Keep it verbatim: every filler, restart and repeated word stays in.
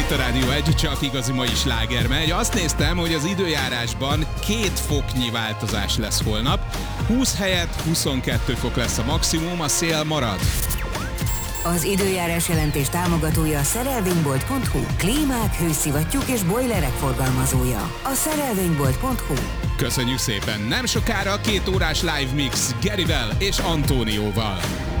itt a Rádió egy, csak igazi mai sláger megy. Azt néztem, hogy az időjárásban két foknyi változás lesz holnap. húsz helyett huszonkettő fok lesz a maximum, a szél marad. Az időjárás jelentés támogatója a szerelvénybolt pont hu. Klímák, hőszivattyúk és bojlerek forgalmazója. A szerelvénybolt pont hu. Köszönjük szépen! Nem sokára két órás live mix Gerivel és Antónióval.